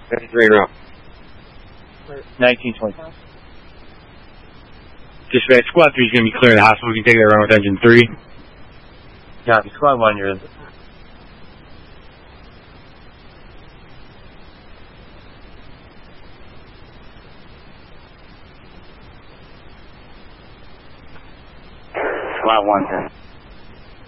Green row. 1920. Dispatch, squad 3 is going to be clearing the hospital. You can take that around with engine 3. Copy. Squad 1, you're in. Squad 1, sir.